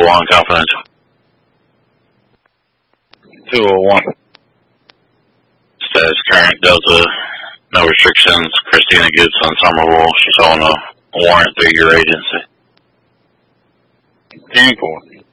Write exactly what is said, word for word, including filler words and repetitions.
one, confidential. two oh one. Status current, Delta, no restrictions. Christina Gibson, Somerville. She's on a warrant through your agency. ten four.